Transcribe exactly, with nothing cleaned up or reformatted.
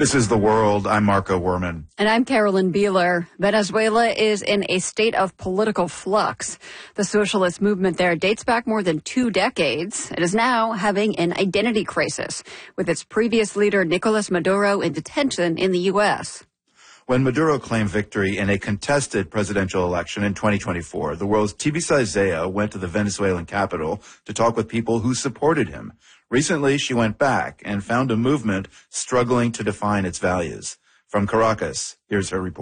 This is The World. I'm Marco Werman. And I'm Carolyn Beeler. Venezuela is in a state of political flux. The socialist movement there dates back more than two decades. It is now having an identity crisis, with its previous leader, Nicolas Maduro, in detention in the U S. When Maduro claimed victory in a contested presidential election in twenty twenty-four, the world's Tibisay Zaya went to the Venezuelan capital to talk with people who supported him. Recently, she went back and found a movement struggling to define its values. From Caracas, here's her report.